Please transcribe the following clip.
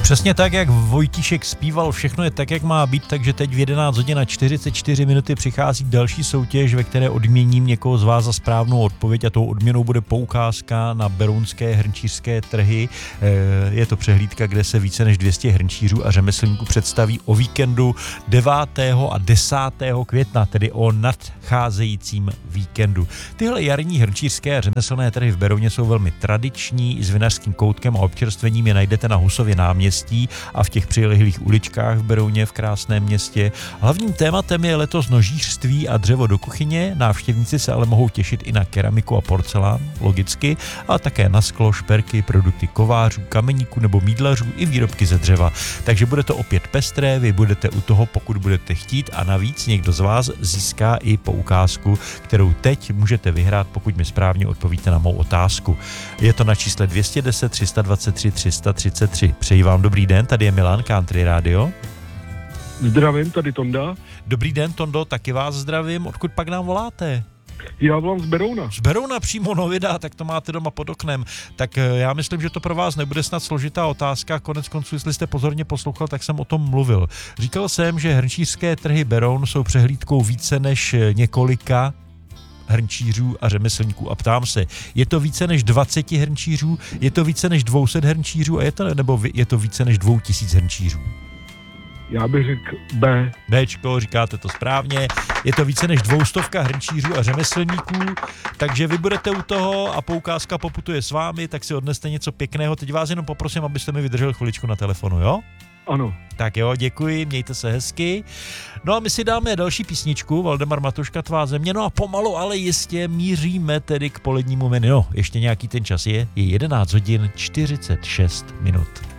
Přesně tak, jak Vojtíšek zpíval, všechno je tak, jak má být, takže teď v 11 hodin a 44 minuty přichází další soutěž, ve které odměním někoho z vás za správnou odpověď a tou odměnou bude poukázka na berounské hrnčířské trhy. Je to přehlídka, kde se více než 200 hrnčířů a řemeslníků představí o víkendu 9. a 10. května, tedy o nadcházejícím víkendu. Tyhle jarní hrnčířské a řemeslné trhy v Berouně jsou velmi tradiční, s vinařským koutkem a občerstvením je najdete na Husově náměstí a v těch přilehlých uličkách v Berouně v krásném městě. Hlavním tématem je letos nožířství a dřevo do kuchyně. Návštěvníci se ale mohou těšit i na keramiku a porcelán, logicky, ale také na sklo, šperky, produkty kovářů, kameníků nebo mýdlařů i výrobky ze dřeva. Takže bude to opět pestré, vy budete u toho, pokud budete chtít, a navíc někdo z vás získá i poukázku, kterou teď můžete vyhrát, pokud mi správně odpovíte na mou otázku. Je to na čísle 210 323 333. Přeji vám dobrý den, tady je Milan, Country Radio. Zdravím, tady Tonda. Dobrý den, Tondo, taky vás zdravím. Odkud pak nám voláte? Já volám z Berouna. Z Berouna přímo, no vydá, tak to máte doma pod oknem. Tak já myslím, že to pro vás nebude snad složitá otázka. Konec konců, jestli jste pozorně poslouchal, tak jsem o tom mluvil. Říkal jsem, že hrnčířské trhy Beroun jsou přehlídkou více než několika hrnčířů a řemeslníků a ptám se, je to více než 20 hrnčířů, je to více než 200 hrnčířů a je to více než 2000 hrnčířů? Já bych řekl B. Bčko, říkáte to správně. Je to více než 200 hrnčířů a řemeslníků, takže vy budete u toho a poukázka poputuje s vámi, tak si odneste něco pěkného. Teď vás jenom poprosím, abyste mi vydrželi chviličku na telefonu, jo? Ano. Tak jo, děkuji, mějte se hezky. No a my si dáme další písničku, Valdemar Matuška, Tvá země, no a pomalu, ale jistě míříme tedy k polednímu menu. No, ještě nějaký ten čas je 11 hodin 46 minut.